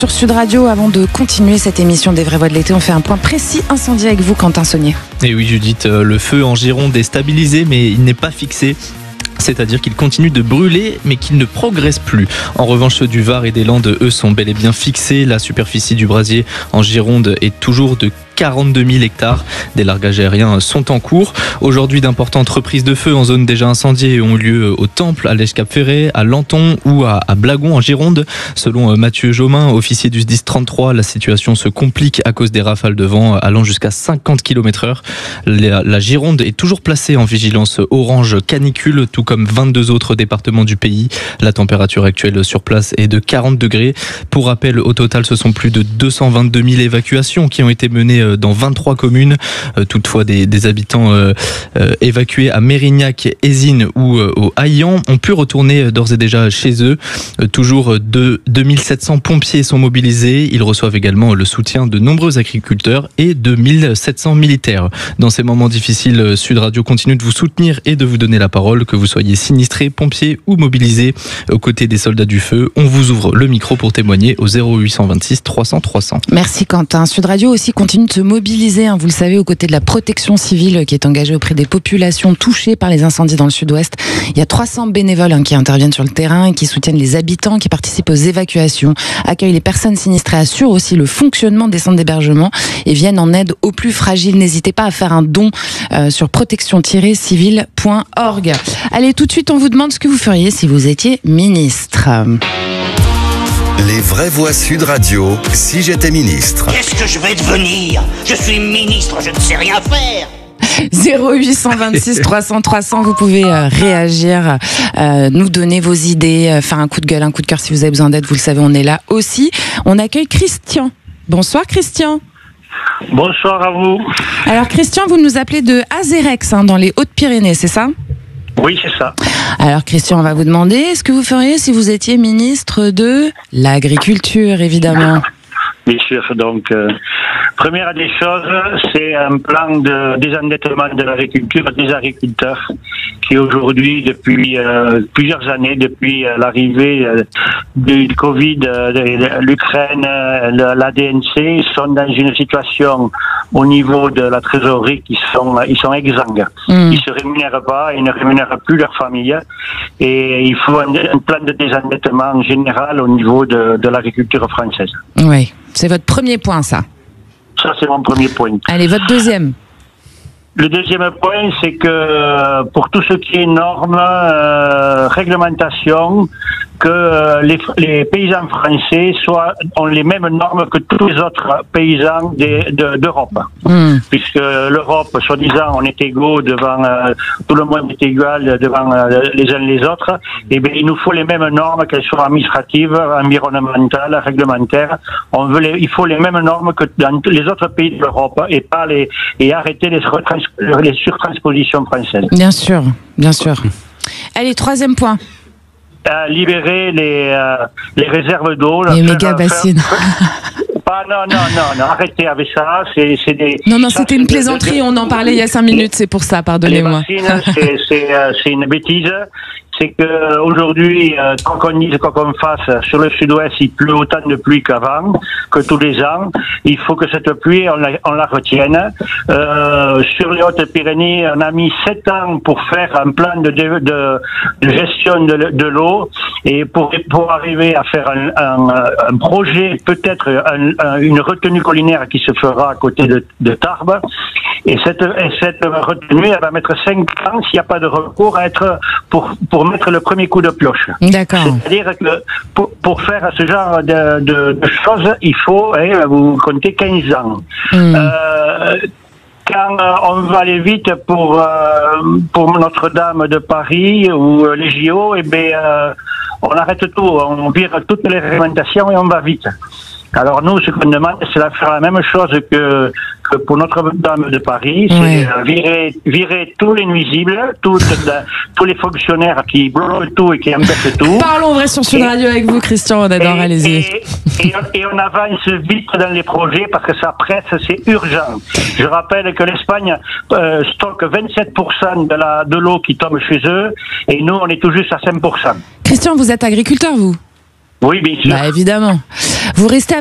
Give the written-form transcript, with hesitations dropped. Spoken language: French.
Sur Sud Radio, avant de continuer cette émission des vraies voix de l'été, on fait un point précis incendie avec vous, Quentin Saunier. Et oui Judith, le feu en Gironde est stabilisé mais il n'est pas fixé. C'est-à-dire qu'il continue de brûler mais qu'il ne progresse plus. En revanche, ceux du Var et des Landes, eux, sont bel et bien fixés. La superficie du brasier en Gironde est toujours de 42 000 hectares. Des largages aériens sont en cours. Aujourd'hui, d'importantes reprises de feu en zone déjà incendiée ont eu lieu au Temple, à Lège-Cap-Ferret, à Lanton ou à Blagon en Gironde. Selon Mathieu Jomain, officier du SDIS 33, la situation se complique à cause des rafales de vent allant jusqu'à 50 km/h. La Gironde est toujours placée en vigilance orange canicule, tout comme 22 autres départements du pays. La température actuelle sur place est de 40 degrés. Pour rappel, au total, ce sont plus de 222 000 évacuations qui ont été menées dans 23 communes. Toutefois, des habitants évacués à Mérignac, Ézine ou au Haillan ont pu retourner d'ores et déjà chez eux. Toujours 2700 pompiers sont mobilisés. Ils reçoivent également le soutien de nombreux agriculteurs et de 1700 militaires. Dans ces moments difficiles, Sud Radio continue de vous soutenir et de vous donner la parole, que vous soyez sinistré, pompier ou mobilisé. Aux côtés des soldats du feu, on vous ouvre le micro pour témoigner au 0826 300 300. Merci Quentin. Sud Radio aussi continue de se mobiliser, vous le savez, aux côtés de la protection civile qui est engagée auprès des populations touchées par les incendies dans le sud-ouest. Il y a 300 bénévoles qui interviennent sur le terrain et qui soutiennent les habitants, qui participent aux évacuations, accueillent les personnes sinistrées, assurent aussi le fonctionnement des centres d'hébergement et viennent en aide aux plus fragiles. N'hésitez pas à faire un don sur protection-civile.org. Allez, tout de suite, on vous demande ce que vous feriez si vous étiez ministre. Les vraies voix Sud Radio, si j'étais ministre. Qu'est-ce que je vais devenir? Je suis ministre, je ne sais rien faire. 0826 300 300, vous pouvez réagir, nous donner vos idées, faire un coup de gueule, un coup de cœur si vous avez besoin d'aide, vous le savez, on est là aussi. On accueille Christian. Bonsoir Christian. Bonsoir à vous. Alors Christian, vous nous appelez de Azérex, dans les Hautes-Pyrénées, c'est ça ? Oui, c'est ça. Alors Christian, on va vous demander ce que vous feriez si vous étiez ministre de l'Agriculture, évidemment. Bien sûr, donc première des choses, c'est un plan de désendettement de l'agriculture des agriculteurs qui aujourd'hui, depuis plusieurs années, depuis l'arrivée du Covid, de l'Ukraine, la DNC, sont dans une situation au niveau de la trésorerie ils sont exsangues. Ils se rémunèrent pas, ils ne rémunèrent plus leur famille et il faut un plan de désendettement général au niveau de l'agriculture française. Oui. C'est votre premier point, ça. Ça, c'est mon premier point. Allez, votre deuxième. Le deuxième point, c'est que pour tout ce qui est normes, réglementation, que les paysans français ont les mêmes normes que tous les autres paysans d'Europe. Puisque l'Europe, soi-disant, on est égaux devant, tout le monde est égal devant les uns les autres, et bien il nous faut les mêmes normes, qu'elles soient administratives, environnementales, réglementaires. Il faut les mêmes normes que dans les autres pays de l'Europe et arrêter les surtranspositions françaises. Bien sûr, bien sûr. Allez, troisième point. Libérer les réserves d'eau. Les méga bassines. Non, arrêtez avec ça. Non, c'était une plaisanterie, on en parlait il y a 5 minutes, c'est pour ça, pardonnez-moi. Les bassines, c'est une bêtise. C'est que aujourd'hui, quoi qu'on dise, quoi qu'on fasse, sur le sud-ouest, il pleut autant de pluie qu'avant, que tous les ans. Il faut que cette pluie, on la retienne. Sur les Hautes-Pyrénées, on a mis 7 ans pour faire un plan de gestion de l'eau et pour arriver à faire un projet, peut-être une retenue collinaire qui se fera à côté de Tarbes. Et cette retenue, elle va mettre 5 ans s'il n'y a pas de recours à être pour mettre le premier coup de pioche. D'accord. C'est-à-dire que pour faire ce genre de choses, il faut, vous comptez 15 ans. Quand on veut aller vite pour Notre-Dame de Paris ou les JO, on arrête tout, on vire toutes les réglementations et on va vite. Alors nous, ce qu'on demande, c'est de faire la même chose que pour Notre-Dame de Paris, c'est virer tous les nuisibles, tous les fonctionnaires qui bloquent tout et qui embêtent tout. Parlons vrai sur Sud Radio avec vous, Christian, on adore, allez-y. Et on avance vite dans les projets parce que ça presse, c'est urgent. Je rappelle que l'Espagne stocke 27% de l'eau qui tombe chez eux et nous, on est tout juste à 5%. Christian, vous êtes agriculteur, vous ? Oui, bien sûr. Bah évidemment. Vous restez